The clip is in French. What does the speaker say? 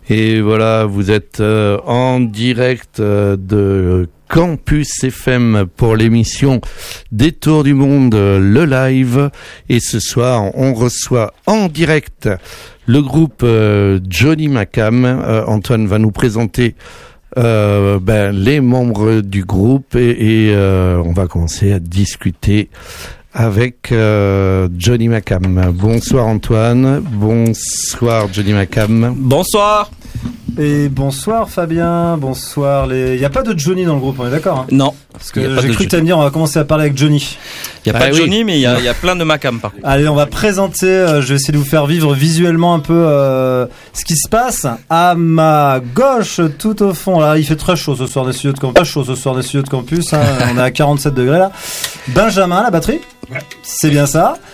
Et voilà, vous êtes en direct de Campus FM pour l'émission Des Tours du Monde, le live. Et ce soir, on reçoit en direct le groupe Johnny Macam. Antoine va nous présenter les membres du groupe et on va commencer à discuter avec Johnny Macam. Bonsoir Antoine, bonsoir Johnny Macam. Bonsoir. Et bonsoir Fabien, bonsoir les... Il n'y a pas de Johnny dans le groupe, on est d'accord hein? Non. Parce que j'ai cru que tu allais me dire on va commencer à parler avec Johnny. Il n'y a pas de Johnny, mais il y a plein de Macam par contre. Allez, on va présenter, je vais essayer de vous faire vivre visuellement un peu ce qui se passe. À ma gauche, tout au fond, là il fait très chaud ce soir des studios de campus, on est à 47 degrés là. Benjamin, la batterie. Ouais. C'est bien ça.